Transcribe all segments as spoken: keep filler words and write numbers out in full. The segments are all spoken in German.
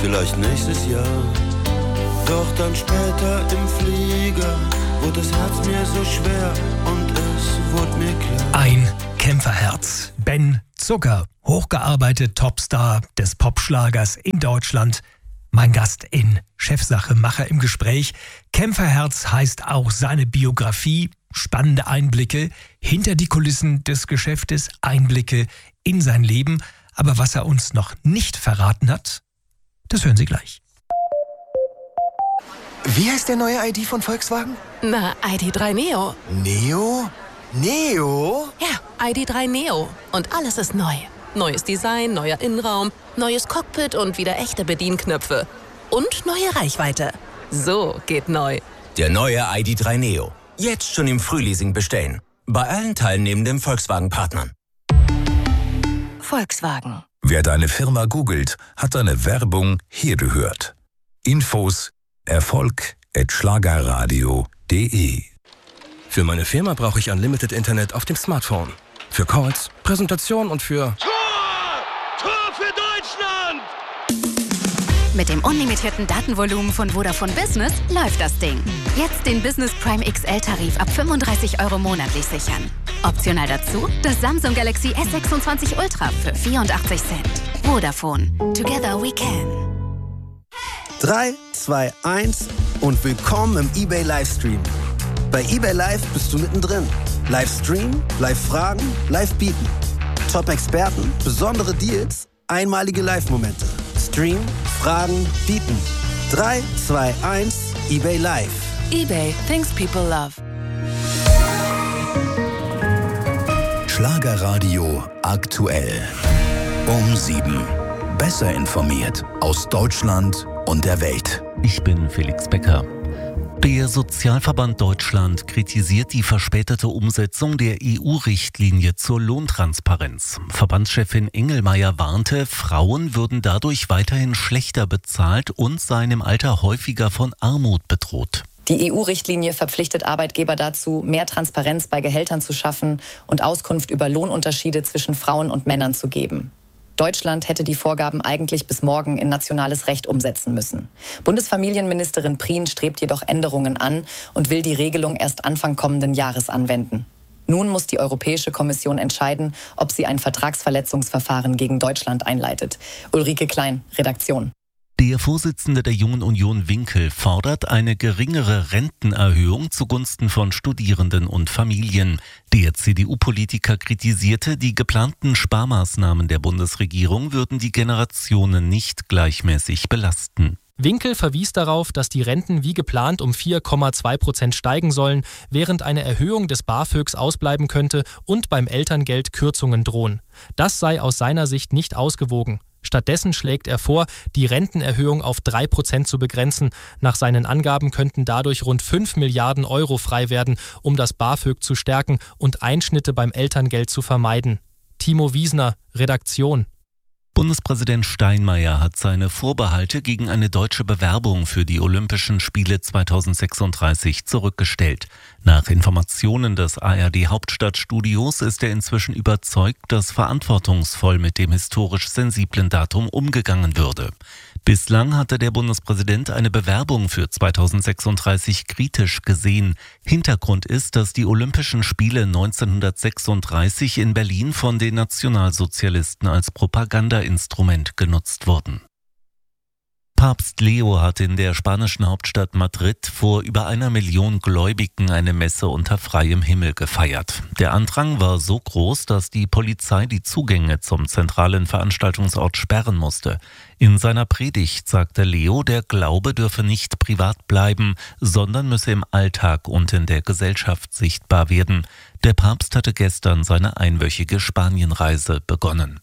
vielleicht nächstes Jahr. Doch dann später im Flieger wurde das Herz mir so schwer und es wurde mir klar. Ein Kämpferherz. Ben Zucker, hochgearbeitet Topstar des Popschlagers in Deutschland. Mein Gast in Chefsache Macher im Gespräch. Kämpferherz heißt auch seine Biografie. Spannende Einblicke hinter die Kulissen des Geschäftes, Einblicke in sein Leben. Aber was er uns noch nicht verraten hat, das hören Sie gleich. Wie heißt der neue I D von Volkswagen? Na, I D drei Neo. Neo? Neo? Ja, I D drei Neo. Und alles ist neu. Neues Design, neuer Innenraum, neues Cockpit und wieder echte Bedienknöpfe. Und neue Reichweite. So geht neu. Der neue I D drei Neo. Jetzt schon im Frühleasing bestellen. Bei allen teilnehmenden Volkswagen-Partnern. Volkswagen. Wer deine Firma googelt, hat deine Werbung hier gehört. Infos erfolg at schlagerradio punkt de. Für meine Firma brauche ich Unlimited Internet auf dem Smartphone. Für Calls, Präsentation und für... Tor! Tor für Deutschland! Mit dem unlimitierten Datenvolumen von Vodafone Business läuft das Ding. Jetzt den Business Prime X L-Tarif ab fünfunddreißig Euro monatlich sichern. Optional dazu das Samsung Galaxy S sechsundzwanzig Ultra für vierundachtzig Cent. Vodafone. Together we can. drei, zwei, eins und willkommen im eBay Livestream. Bei eBay Live bist du mittendrin. Livestream, Live-Fragen, Live-Bieten. Top-Experten, besondere Deals, einmalige Live-Momente. Stream, Fragen, Bieten. drei, zwei, eins, eBay Live. eBay, things people love. Schlagerradio aktuell. Um sieben. Besser informiert aus Deutschland und der Welt. Ich bin Felix Becker. Der Sozialverband Deutschland kritisiert die verspätete Umsetzung der E U-Richtlinie zur Lohntransparenz. Verbandschefin Engelmeier warnte, Frauen würden dadurch weiterhin schlechter bezahlt und seien im Alter häufiger von Armut bedroht. Die E U-Richtlinie verpflichtet Arbeitgeber dazu, mehr Transparenz bei Gehältern zu schaffen und Auskunft über Lohnunterschiede zwischen Frauen und Männern zu geben. Deutschland hätte die Vorgaben eigentlich bis morgen in nationales Recht umsetzen müssen. Bundesfamilienministerin Prien strebt jedoch Änderungen an und will die Regelung erst Anfang kommenden Jahres anwenden. Nun muss die Europäische Kommission entscheiden, ob sie ein Vertragsverletzungsverfahren gegen Deutschland einleitet. Ulrike Klein, Redaktion. Der Vorsitzende der Jungen Union Winkel fordert eine geringere Rentenerhöhung zugunsten von Studierenden und Familien. Der C D U-Politiker kritisierte, die geplanten Sparmaßnahmen der Bundesregierung würden die Generationen nicht gleichmäßig belasten. Winkel verwies darauf, dass die Renten wie geplant um vier Komma zwei Prozent steigen sollen, während eine Erhöhung des BAföGs ausbleiben könnte und beim Elterngeld Kürzungen drohen. Das sei aus seiner Sicht nicht ausgewogen. Stattdessen schlägt er vor, die Rentenerhöhung auf drei Prozent zu begrenzen. Nach seinen Angaben könnten dadurch rund fünf Milliarden Euro frei werden, um das BAföG zu stärken und Einschnitte beim Elterngeld zu vermeiden. Timo Wiesner, Redaktion. Bundespräsident Steinmeier hat seine Vorbehalte gegen eine deutsche Bewerbung für die Olympischen Spiele zweitausendsechsunddreißig zurückgestellt. Nach Informationen des A R D-Hauptstadtstudios ist er inzwischen überzeugt, dass verantwortungsvoll mit dem historisch sensiblen Datum umgegangen würde. Bislang hatte der Bundespräsident eine Bewerbung für zweitausendsechsunddreißig kritisch gesehen. Hintergrund ist, dass die Olympischen Spiele neunzehnhundertsechsunddreißig in Berlin von den Nationalsozialisten als Propagandainstrument genutzt wurden. Papst Leo hat in der spanischen Hauptstadt Madrid vor über einer Million Gläubigen eine Messe unter freiem Himmel gefeiert. Der Andrang war so groß, dass die Polizei die Zugänge zum zentralen Veranstaltungsort sperren musste. In seiner Predigt sagte Leo, der Glaube dürfe nicht privat bleiben, sondern müsse im Alltag und in der Gesellschaft sichtbar werden. Der Papst hatte gestern seine einwöchige Spanienreise begonnen.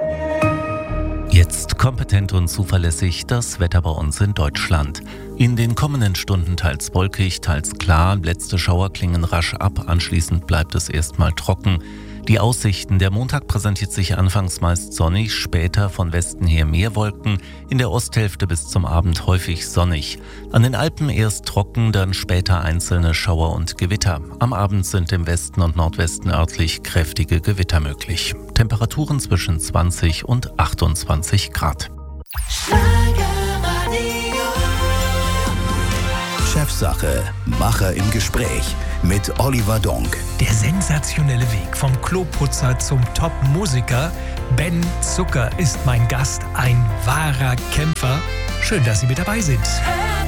Jetzt kompetent und zuverlässig das Wetter bei uns in Deutschland. In den kommenden Stunden teils wolkig, teils klar, letzte Schauer klingen rasch ab, anschließend bleibt es erstmal trocken. Die Aussichten: Der Montag präsentiert sich anfangs meist sonnig, später von Westen her mehr Wolken, in der Osthälfte bis zum Abend häufig sonnig. An den Alpen erst trocken, dann später einzelne Schauer und Gewitter. Am Abend sind im Westen und Nordwesten örtlich kräftige Gewitter möglich. Temperaturen zwischen zwanzig und achtundzwanzig Grad. Schlager Chefsache, Macher im Gespräch mit Oliver Donk. Der sensationelle Weg vom Kloputzer zum Top-Musiker. Ben Zucker ist mein Gast, ein wahrer Kämpfer. Schön, dass Sie mit dabei sind.